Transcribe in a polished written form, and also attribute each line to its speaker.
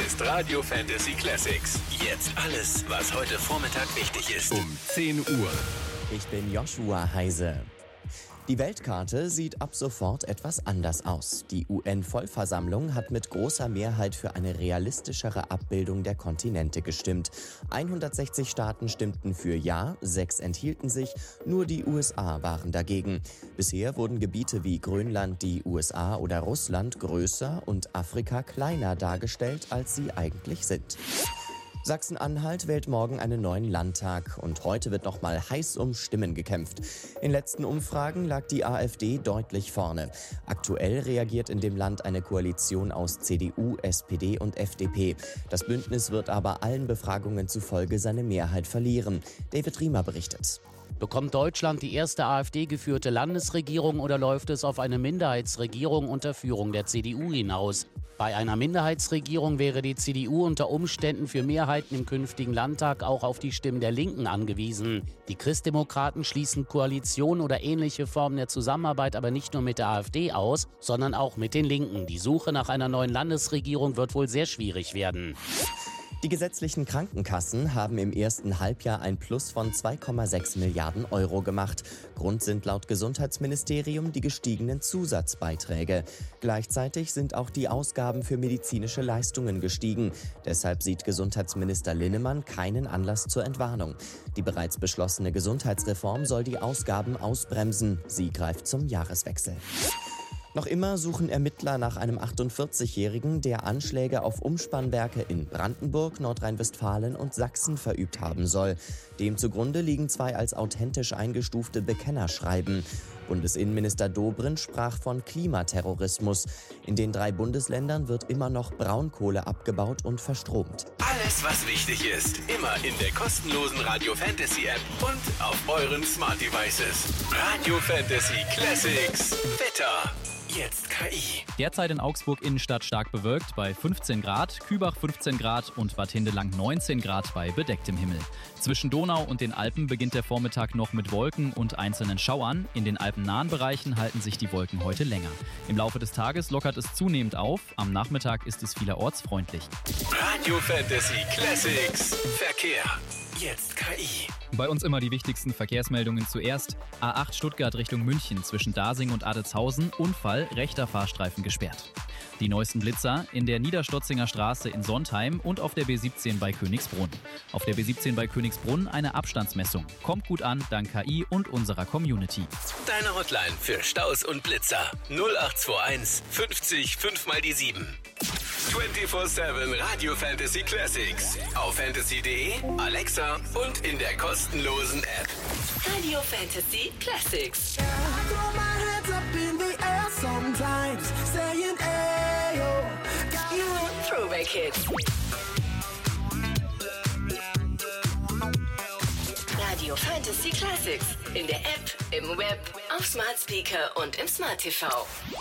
Speaker 1: ist Radio Fantasy Classics. Jetzt alles, was heute Vormittag wichtig ist. Um 10 Uhr.
Speaker 2: Ich bin Joshua Heise. Die Weltkarte sieht ab sofort etwas anders aus. Die UN-Vollversammlung hat mit großer Mehrheit für eine realistischere Abbildung der Kontinente gestimmt. 160 Staaten stimmten für Ja, 6 enthielten sich, nur die USA waren dagegen. Bisher wurden Gebiete wie Grönland, die USA oder Russland größer und Afrika kleiner dargestellt, als sie eigentlich sind. Sachsen-Anhalt wählt morgen einen neuen Landtag und heute wird nochmal heiß um Stimmen gekämpft. In letzten Umfragen lag die AfD deutlich vorne. Aktuell reagiert in dem Land eine Koalition aus CDU, SPD und FDP. Das Bündnis wird aber allen Befragungen zufolge seine Mehrheit verlieren. David Riemer berichtet.
Speaker 3: Bekommt Deutschland die erste AfD-geführte Landesregierung oder läuft es auf eine Minderheitsregierung unter Führung der CDU hinaus? Bei einer Minderheitsregierung wäre die CDU unter Umständen für Mehrheiten im künftigen Landtag auch auf die Stimmen der Linken angewiesen. Die Christdemokraten schließen Koalition oder ähnliche Formen der Zusammenarbeit aber nicht nur mit der AfD aus, sondern auch mit den Linken. Die Suche nach einer neuen Landesregierung wird wohl sehr schwierig werden.
Speaker 2: Die gesetzlichen Krankenkassen haben im ersten Halbjahr ein Plus von 2,6 Milliarden Euro gemacht. Grund sind laut Gesundheitsministerium die gestiegenen Zusatzbeiträge. Gleichzeitig sind auch die Ausgaben für medizinische Leistungen gestiegen. Deshalb sieht Gesundheitsminister Linnemann keinen Anlass zur Entwarnung. Die bereits beschlossene Gesundheitsreform soll die Ausgaben ausbremsen. Sie greift zum Jahreswechsel. Noch immer suchen Ermittler nach einem 48-Jährigen, der Anschläge auf Umspannwerke in Brandenburg, Nordrhein-Westfalen und Sachsen verübt haben soll. Dem zugrunde liegen 2 als authentisch eingestufte Bekennerschreiben. Bundesinnenminister Dobrindt sprach von Klimaterrorismus. In den 3 Bundesländern wird immer noch Braunkohle abgebaut und verstromt.
Speaker 1: Alles, was wichtig ist, immer in der kostenlosen Radio Fantasy App und auf euren Smart Devices. Radio Fantasy Classics. Wetter. Jetzt KI.
Speaker 4: Derzeit in Augsburg Innenstadt stark bewölkt bei 15 Grad, Kübach 15 Grad und Bad Hindelang 19 Grad bei bedecktem Himmel. Zwischen Donau und den Alpen beginnt der Vormittag noch mit Wolken und einzelnen Schauern. In den alpennahen Bereichen halten sich die Wolken heute länger. Im Laufe des Tages lockert es zunehmend auf. Am Nachmittag ist es vielerorts freundlich.
Speaker 1: Radio Fantasy Classics. Verkehr. Jetzt KI.
Speaker 4: Bei uns immer die wichtigsten Verkehrsmeldungen zuerst. A8 Stuttgart Richtung München zwischen Dasing und Adetshausen. Unfall, rechter Fahrstreifen gesperrt. Die neuesten Blitzer in der Niederstotzinger Straße in Sontheim und auf der B17 bei Königsbrunn. Auf der B17 bei Königsbrunn eine Abstandsmessung. Kommt gut an, dank KI und unserer Community.
Speaker 1: Deine Hotline für Staus und Blitzer 0821 50 5 mal die 7. 24/7 Radio Fantasy Classics. Auf fantasy.de, Alexa und in der kostenlosen App.
Speaker 5: Radio Fantasy Classics. Throwback Hits. Radio Fantasy Classics. In der App, im Web, auf Smart Speaker und im Smart TV.